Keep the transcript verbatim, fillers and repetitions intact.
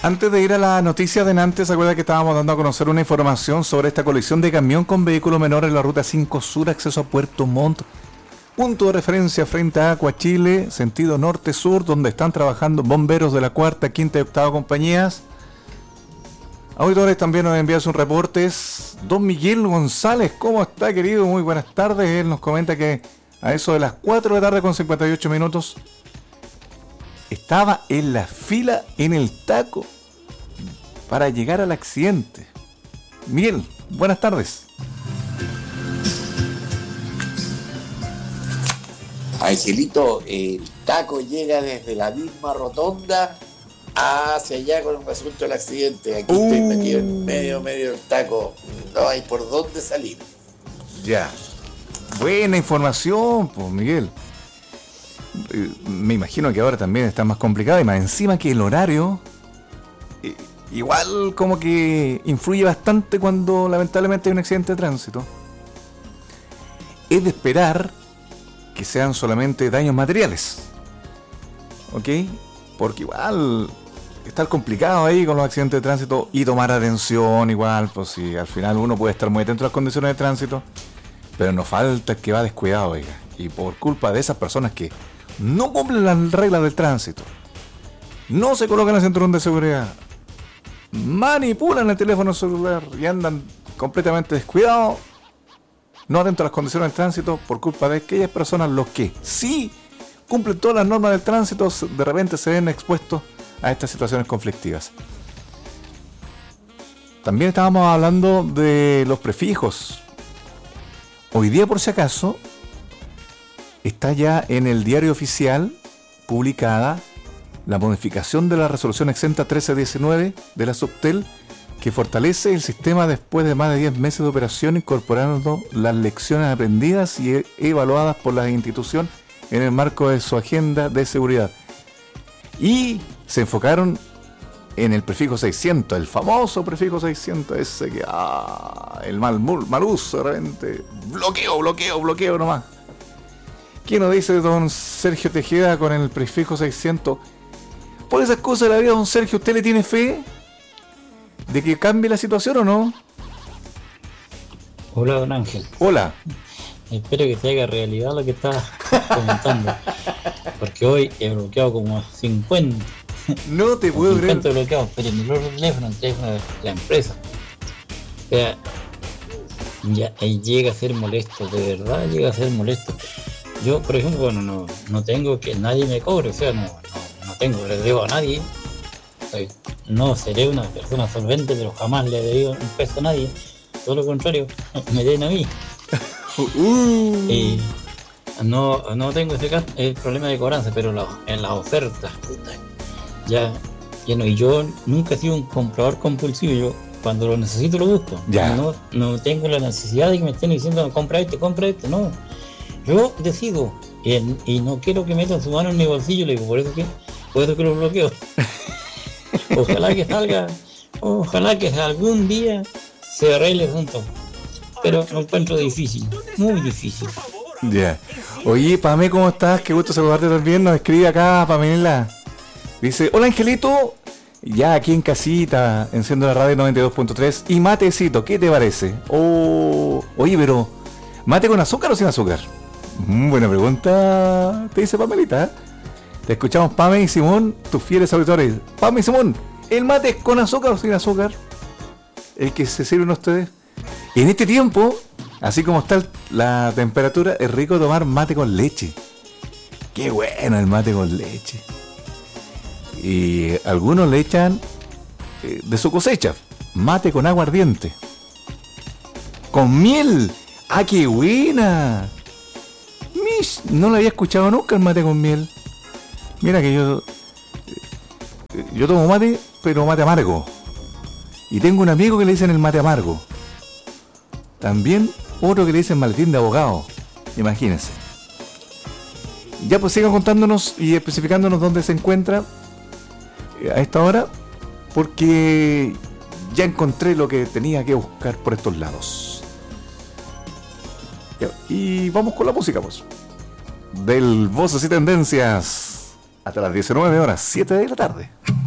Antes de ir a la noticia de Nantes, ¿se acuerda que estábamos dando a conocer una información sobre esta colisión de camión con vehículo menor en la ruta cinco Sur, acceso a Puerto Montt? Punto de referencia frente a Aqua Chile, sentido norte-sur, donde están trabajando bomberos de la cuarta, quinta y octava compañías. Auditores, también nos envían sus reportes. Don Miguel González, ¿cómo está, querido? Muy buenas tardes. Él nos comenta que a eso de las cuatro de la tarde con cincuenta y ocho minutos estaba en la fila en el taco para llegar al accidente. Miguel, buenas tardes. Angelito, el taco llega desde la misma rotonda hacia allá con el asunto del accidente. Aquí uh. estoy metido en medio, medio del taco. No hay por dónde salir. Ya. Buena información, pues, Miguel. Me imagino que ahora también está más complicado y más encima que el horario eh, igual como que influye bastante cuando lamentablemente hay un accidente de tránsito. Es de esperar que sean solamente daños materiales, ¿ok? Porque igual estar complicado ahí con los accidentes de tránsito y tomar atención igual, pues si al final uno puede estar muy atento a las condiciones de tránsito, pero no falta el que va descuidado, oiga, y por culpa de esas personas que no cumplen las reglas del tránsito, no se colocan el cinturón de seguridad, manipulan el teléfono celular y andan completamente descuidados, no atentos a las condiciones del tránsito, por culpa de aquellas personas los que sí cumplen todas las normas del tránsito, de repente se ven expuestos a estas situaciones conflictivas. También estábamos hablando de los prefijos. Hoy día, por si acaso, está ya en el diario oficial publicada la modificación de la resolución exenta trece diecinueve de la Subtel, que fortalece el sistema después de más de diez meses de operación, incorporando las lecciones aprendidas y evaluadas por la institución en el marco de su agenda de seguridad. Y se enfocaron en el prefijo seiscientos, el famoso prefijo seiscientos, ese que, ah, el mal, mal uso, de repente, bloqueo, bloqueo, bloqueo nomás. ¿Qué nos dice don Sergio Tejeda con el prefijo seiscientos? Por esas cosas de la vida, don Sergio, ¿usted le tiene fe de que cambie la situación o no? Hola, don Ángel. Hola. Espero que se haga realidad lo que estás comentando, porque hoy he bloqueado como cincuenta. No te puedo creer. cincuenta bloqueados, pero en el otro teléfono, el teléfono de la empresa. O sea, ya ahí llega a ser molesto, de verdad llega a ser molesto. Yo, por ejemplo, bueno, no, no tengo que nadie me cobre, o sea, no, no, no tengo, le debo a nadie. O sea, no seré una persona solvente, pero jamás le debo un peso a nadie. Todo lo contrario, me den a mí. Uh. Y no, no tengo ese caso, el problema de cobranza, pero la, en las ofertas, puta, ya, ya no, y yo nunca he sido un comprador compulsivo. Yo cuando lo necesito lo busco. Ya. No, no tengo la necesidad de que me estén diciendo compra este, compra este, no. Yo decido y, y no quiero que metan su mano en mi bolsillo, le digo, por eso que, por eso que lo bloqueo. Ojalá que salga, ojalá que algún día se arregle juntos. Pero lo encuentro difícil, muy difícil. Ya. Yeah. Oye, Pame, ¿cómo estás? Qué gusto saludarte también. Nos escribe acá Pamela. Dice, hola Angelito. Ya aquí en casita, enciendo la radio noventa y dos punto tres. Y matecito, ¿qué te parece? Oh, oye, pero ¿mate con azúcar o sin azúcar? Mm, buena pregunta, te dice Pamelita. Te escuchamos, Pame y Simón, tus fieles auditores. Pame y Simón, ¿el mate es con azúcar o sin azúcar? El que se sirven ustedes. Y en este tiempo, así como está la temperatura, es rico tomar mate con leche. Qué bueno el mate con leche. Y algunos le echan eh, de su cosecha, mate con agua ardiente. Con miel. ¡Ah, qué buena! Mish, no lo había escuchado nunca el mate con miel. Mira que yo eh, yo tomo mate, pero mate amargo. Y tengo un amigo que le dicen el mate amargo. También otro que le dicen maletín de abogado. Imagínense. Ya pues sigan contándonos y especificándonos dónde se encuentra a esta hora, porque ya encontré lo que tenía que buscar por estos lados. Y vamos con la música, pues. Del Voces y Tendencias hasta las diecinueve horas, siete de la tarde.